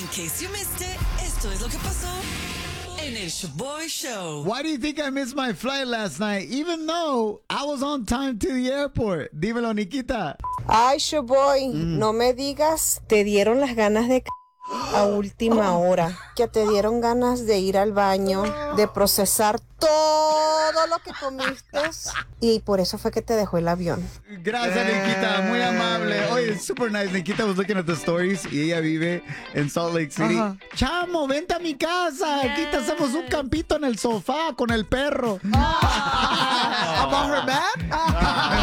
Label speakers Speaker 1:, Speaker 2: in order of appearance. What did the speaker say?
Speaker 1: In case you missed it, esto es lo que pasó en el Shaboy Show.
Speaker 2: Why do you think I missed my flight last night, even though I was on time to the airport? Dímelo, Nikita.
Speaker 3: Ay, Showboy, no me digas, te dieron las ganas de a última hora, que te dieron ganas de ir al baño, de procesar todo lo que comiste y por eso fue que te dejó el avión.
Speaker 2: Gracias, Nikita. Muy amable. Oye, super nice. Nikita was looking at the stories y ella vive en Salt Lake City. Chamo, vente a mi casa. Aquí te hacemos un campito en el sofá con el perro.
Speaker 4: About her man?